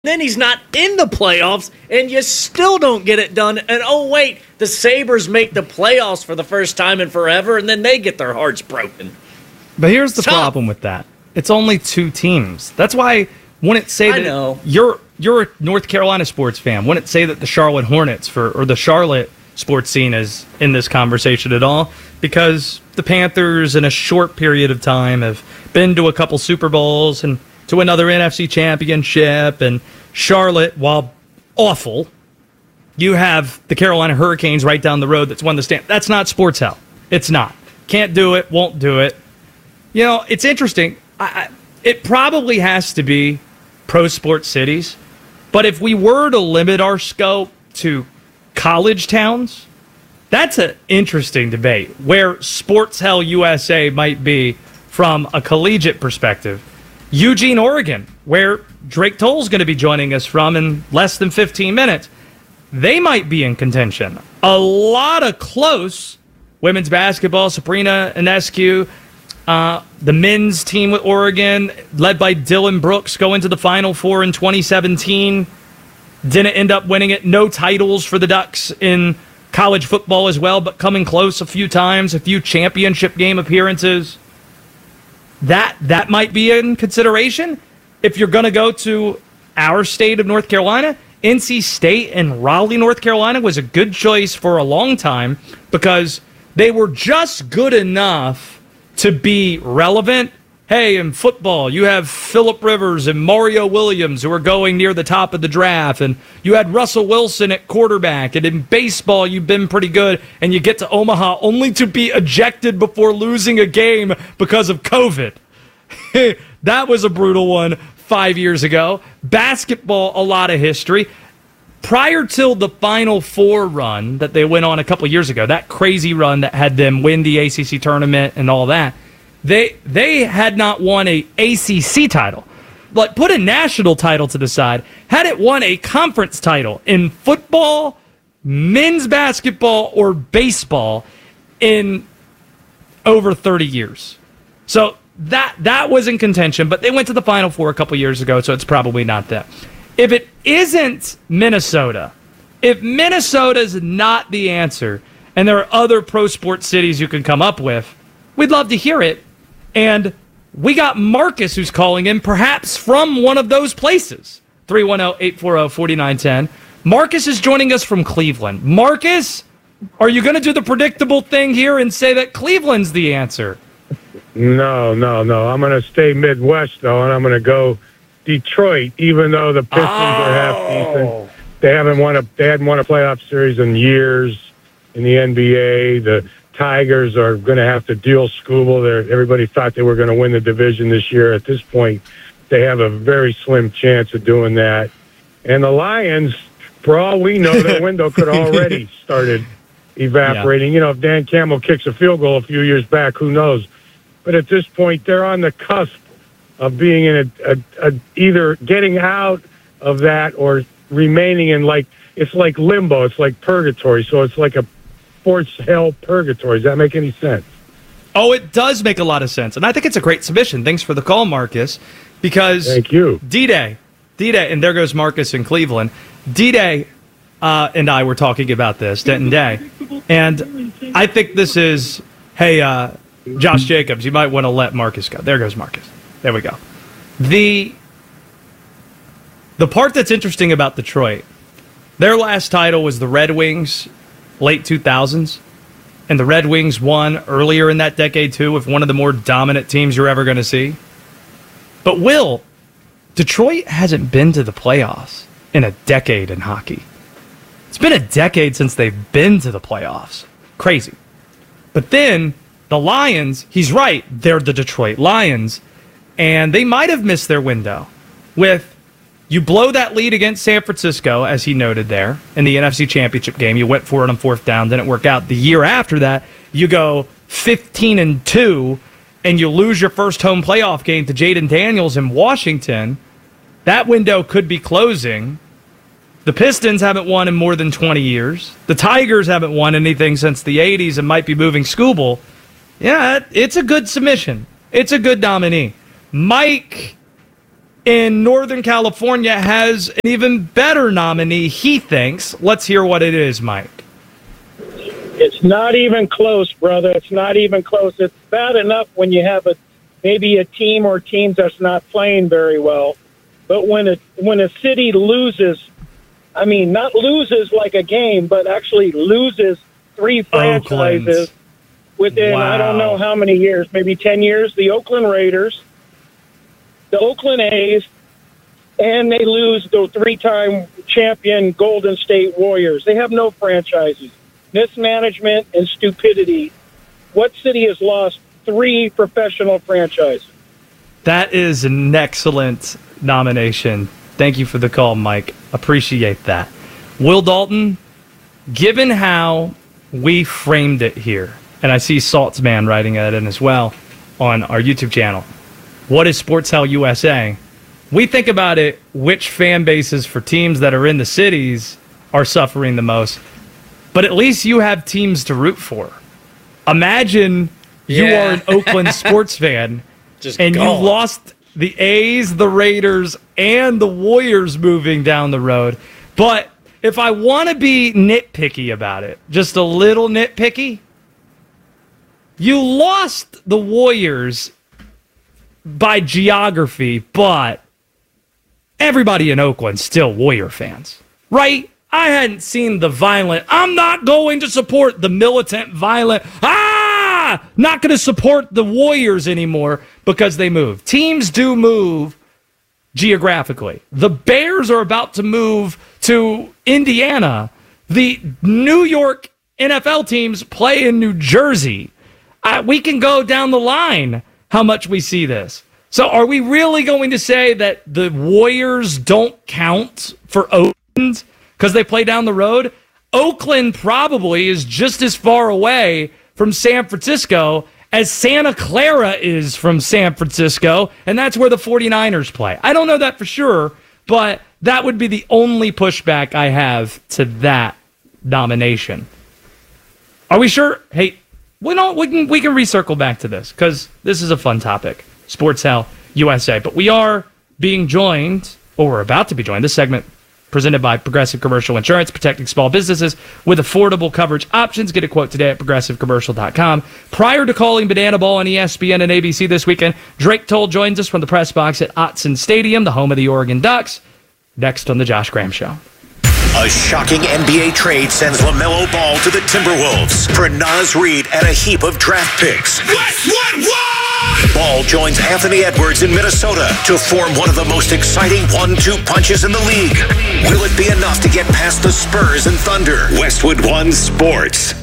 Then he's not in the playoffs, and you still don't get it done. And oh, wait, the Sabres make the playoffs for the first time in forever, and then they get their hearts broken. But here's the problem with that. It's only 2 teams. That's why I wouldn't say that you're a North Carolina sports fan. Wouldn't say that the Charlotte Hornets or the Charlotte sports scene is in this conversation at all, because the Panthers in a short period of time have been to a couple Super Bowls and to another NFC championship, and Charlotte, while awful, you have the Carolina Hurricanes right down the road that's won the stand. That's not sports hell. It's not. Can't do it, won't do it. You know, it's interesting. It probably has to be pro sports cities, but if we were to limit our scope to college towns, that's an interesting debate where Sports Hell USA might be from a collegiate perspective. Eugene, Oregon, where Drake Toll's going to be joining us from in less than 15 minutes, they might be in contention. A lot of close women's basketball, Sabrina Ionescu, the men's team with Oregon, led by Dylan Brooks, going to the Final Four in 2017. Didn't end up winning it. No titles for the Ducks in college football as well, but coming close a few times, a few championship game appearances. That might be in consideration. If you're going to go to our state of North Carolina, NC State and Raleigh, North Carolina was a good choice for a long time because they were just good enough to be relevant. Hey, in football, you have Phillip Rivers and Mario Williams who are going near the top of the draft, and you had Russell Wilson at quarterback, and in baseball, you've been pretty good, and you get to Omaha only to be ejected before losing a game because of COVID. That was a brutal one 5 years ago. Basketball, a lot of history. Prior to the Final Four run that they went on a couple years ago, that crazy run that had them win the ACC tournament and all that, They had not won a ACC title. Like, put a national title to the side. Had it won a conference title in football, men's basketball, or baseball in over 30 years. So that was in contention, but they went to the Final Four a couple years ago, so it's probably not that. If it isn't Minnesota, if Minnesota's not the answer, and there are other pro sports cities you can come up with, we'd love to hear it. And we got Marcus who's calling in, perhaps from one of those places. 310-840-4910. Marcus is joining us from Cleveland. Marcus, are you going to do the predictable thing here and say that Cleveland's the answer? No. I'm going to stay Midwest, though, and I'm going to go Detroit, even though the Pistons are half decent. They hadn't won a playoff series in years in the NBA. The Tigers are going to have to deal Scooble. Everybody thought they were going to win the division this year. At this point, they have a very slim chance of doing that. And the Lions, for all we know, their window could already started evaporating. Yeah. You know, if Dan Campbell kicks a field goal a few years back, who knows? But at this point, they're on the cusp of being in a either getting out of that or remaining in, like, it's like limbo. It's like purgatory. So it's like a sports hell purgatory. Does that make any sense? Oh, it does make a lot of sense. And I think it's a great submission. Thanks for the call, Marcus. Because thank you. D-Day, and there goes Marcus in Cleveland. D-Day and I were talking about this, Denton Day. And I think this is, hey, Josh Jacobs, you might want to let Marcus go. There goes Marcus. There we go. The part that's interesting about Detroit, their last title was the Red Wings, late 2000s, and the Red Wings won earlier in that decade, too, with one of the more dominant teams you're ever going to see. But, Will, Detroit hasn't been to the playoffs in a decade in hockey. It's been a decade since they've been to the playoffs. Crazy. But then, the Lions, he's right, they're the Detroit Lions, and they might have missed their window with you blow that lead against San Francisco, as he noted there, in the NFC Championship game. You went for it on fourth down, didn't work out. The year after that, you go 15-2, and you lose your first home playoff game to Jaden Daniels in Washington. That window could be closing. The Pistons haven't won in more than 20 years. The Tigers haven't won anything since the 80s and might be moving Scooble. Yeah, it's a good submission. It's a good nominee. Mike in Northern California has an even better nominee, he thinks. Let's hear what it is, Mike. It's not even close, brother. It's not even close. It's bad enough when you have maybe a team or teams that's not playing very well. But when a city loses, I mean, not loses like a game, but actually loses 3 franchises within, I don't know how many years, maybe 10 years, the Oakland Raiders, the Oakland A's, and they lose the 3-time champion Golden State Warriors. They have no franchises. Mismanagement and stupidity. What city has lost 3 professional franchises? That is an excellent nomination. Thank you for the call, Mike. Appreciate that. Will Dalton, given how we framed it here, and I see Saltzman writing that in as well on our YouTube channel, what is Sports Hell USA? We think about it, which fan bases for teams that are in the cities are suffering the most. But at least you have teams to root for. Imagine you are an Oakland sports fan and you lost the A's, the Raiders, and the Warriors moving down the road. But if I want to be nitpicky about it, just a little nitpicky, you lost the Warriors by geography, but everybody in Oakland's still Warrior fans, right? I hadn't seen the violent, I'm not going to support the militant, violent, not going to support the Warriors anymore because they moved. Teams do move geographically. The Bears are about to move to Indiana. The New York NFL teams play in New Jersey. We can go down the line how much we see this. So are we really going to say that the Warriors don't count for Oakland because they play down the road? Oakland probably is just as far away from San Francisco as Santa Clara is from San Francisco, and that's where the 49ers play. I don't know that for sure, but that would be the only pushback I have to that nomination. Are we sure? Hey, we can recircle back to this because this is a fun topic. Sports Hell USA. But we are being joined, or we're about to be joined, this segment presented by Progressive Commercial Insurance, protecting small businesses with affordable coverage options. Get a quote today at progressivecommercial.com. Prior to calling Banana Ball on ESPN and ABC this weekend, Drake Toll joins us from the press box at Autzen Stadium, the home of the Oregon Ducks. Next on The Josh Graham Show. A shocking NBA trade sends LaMelo Ball to the Timberwolves for Naz Reid and a heap of draft picks. What? Ball joins Anthony Edwards in Minnesota to form one of the most exciting 1-2 punches in the league. Will it be enough to get past the Spurs and Thunder? Westwood One Sports.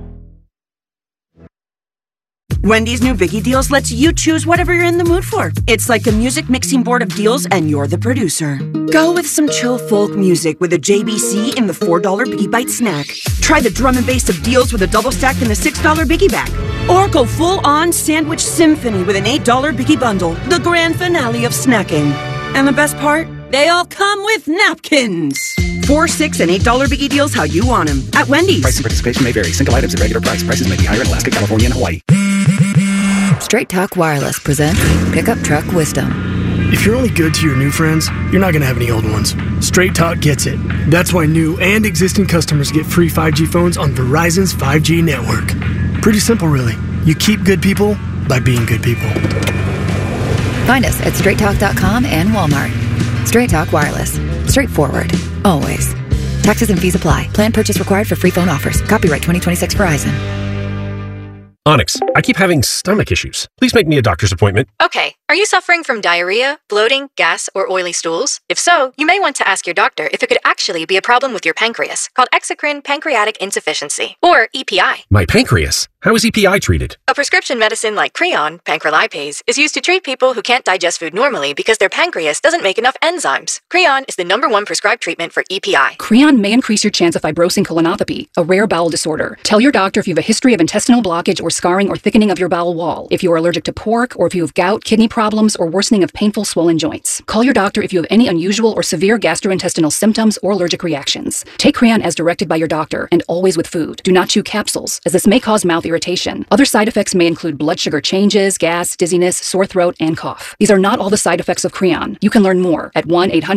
Wendy's new Biggie Deals lets you choose whatever you're in the mood for. It's like a music mixing board of deals, and you're the producer. Go with some chill folk music with a JBC in the $4 Biggie Bite snack. Try the drum and bass of deals with a double stack in the $6 Biggie Bag. Or go full-on sandwich symphony with an $8 Biggie Bundle, the grand finale of snacking. And the best part? They all come with napkins. $4, $6, and $8 Biggie Deals how you want them. At Wendy's. Price and participation may vary. Single items at regular price. Prices may be higher in Alaska, California, and Hawaii. Straight Talk Wireless presents Pickup Truck Wisdom. If you're only good to your new friends, you're not going to have any old ones. Straight Talk gets it. That's why new and existing customers get free 5G phones on Verizon's 5G network. Pretty simple, really. You keep good people by being good people. Find us at straighttalk.com and Walmart. Straight Talk Wireless. Straightforward. Always. Taxes and fees apply. Plan purchase required for free phone offers. Copyright 2026 Verizon. Onyx, I keep having stomach issues. Please make me a doctor's appointment. Okay, are you suffering from diarrhea, bloating, gas, or oily stools? If so, you may want to ask your doctor if it could actually be a problem with your pancreas, called exocrine pancreatic insufficiency, or EPI. My pancreas? How is EPI treated? A prescription medicine like Creon, pancrelipase, is used to treat people who can't digest food normally because their pancreas doesn't make enough enzymes. Creon is the #1 prescribed treatment for EPI. Creon may increase your chance of fibrosing colonopathy, a rare bowel disorder. Tell your doctor if you have a history of intestinal blockage or scarring or thickening of your bowel wall, if you are allergic to pork, or if you have gout, kidney problems, or worsening of painful swollen joints. Call your doctor if you have any unusual or severe gastrointestinal symptoms or allergic reactions. Take Creon as directed by your doctor and always with food. Do not chew capsules, as this may cause mouth irritation. Other side effects may include blood sugar changes, gas, dizziness, sore throat, and cough. These are not all the side effects of Creon. You can learn more at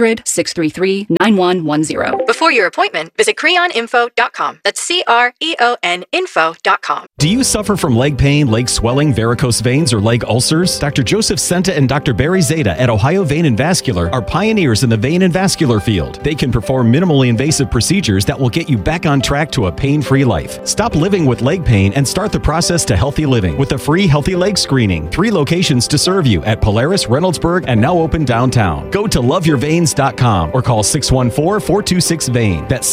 1-800-633-9110. Before your appointment, visit creoninfo.com. That's CREON info.com. Do you suffer from leg pain, leg swelling, varicose veins, or leg ulcers? Dr. Joseph Senta and Dr. Barry Zeta at Ohio Vein and Vascular are pioneers in the vein and vascular field. They can perform minimally invasive procedures that will get you back on track to a pain-free life. Stop living with leg pain and start the process to healthy living with a free healthy leg screening. 3 locations to serve you at Polaris, Reynoldsburg, and now open downtown. Go to loveyourveins.com or call 614-426-VEIN. That's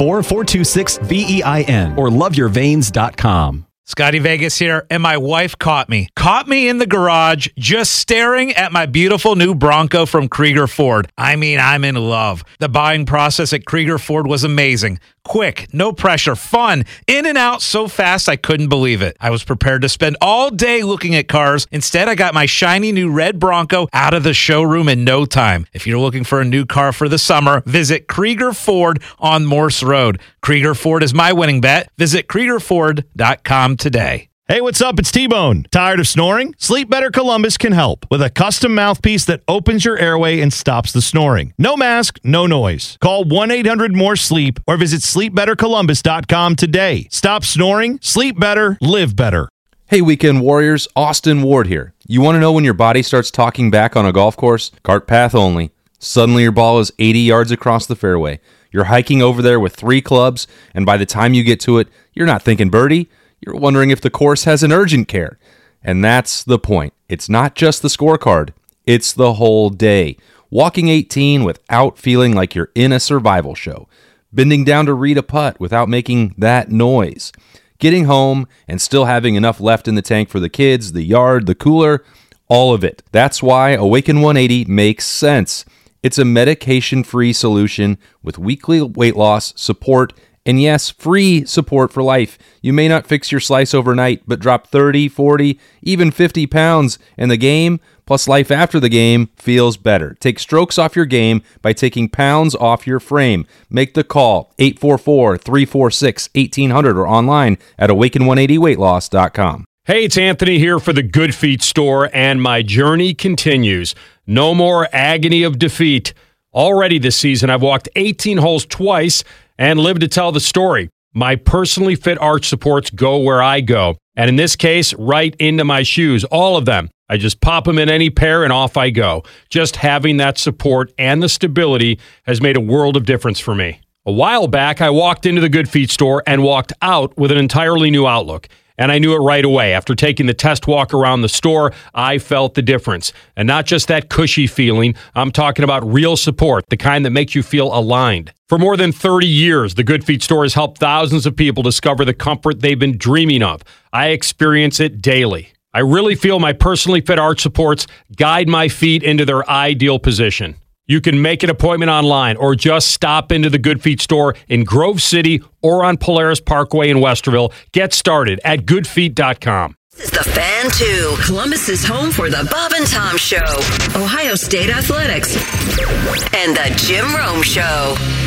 614-426-VEIN or loveyourveins.com. Scotty Vegas here, and my wife caught me in the garage just staring at my beautiful new Bronco from Krieger Ford. I mean, I'm in love. The buying process at Krieger Ford was amazing. Quick, no pressure, fun, in and out so fast I couldn't believe it. I was prepared to spend all day looking at cars. Instead, I got my shiny new red Bronco out of the showroom in no time. If you're looking for a new car for the summer, visit Krieger Ford on Morse Road. Krieger Ford is my winning bet. Visit KriegerFord.com today. Hey, what's up? It's T-Bone. Tired of snoring? Sleep Better Columbus can help with a custom mouthpiece that opens your airway and stops the snoring. No mask, no noise. Call 1-800-MORE-SLEEP or visit sleepbettercolumbus.com today. Stop snoring, sleep better, live better. Hey, Weekend Warriors, Austin Ward here. You want to know when your body starts talking back on a golf course? Cart path only. Suddenly your ball is 80 yards across the fairway. You're hiking over there with 3 clubs, and by the time you get to it, you're not thinking birdie. You're wondering if the course has an urgent care. And that's the point. It's not just the scorecard. It's the whole day. Walking 18 without feeling like you're in a survival show. Bending down to read a putt without making that noise. Getting home and still having enough left in the tank for the kids, the yard, the cooler, all of it. That's why Awaken 180 makes sense. It's a medication-free solution with weekly weight loss, support, and yes, free support for life. You may not fix your slice overnight, but drop 30, 40, even 50 pounds, and the game, plus life after the game, feels better. Take strokes off your game by taking pounds off your frame. Make the call, 844-346-1800, or online at awaken180weightloss.com. Hey, it's Anthony here for the Good Feet store, and my journey continues. No more agony of defeat. Already this season, I've walked 18 holes twice and lived to tell the story. My personally fit arch supports go where I go, and in this case, right into my shoes, all of them. I just pop them in any pair and off I go. Just having that support and the stability has made a world of difference for me. A while back, I walked into the Good Feet store and walked out with an entirely new outlook. And I knew it right away. After taking the test walk around the store, I felt the difference. And not just that cushy feeling, I'm talking about real support, the kind that makes you feel aligned. For more than 30 years, the Good Feet store has helped thousands of people discover the comfort they've been dreaming of. I experience it daily. I really feel my personally fit arch supports guide my feet into their ideal position. You can make an appointment online or just stop into the Good Feet store in Grove City or on Polaris Parkway in Westerville. Get started at goodfeet.com. This is the Fan 2, Columbus's home for the Bob and Tom Show, Ohio State Athletics, and the Jim Rome Show.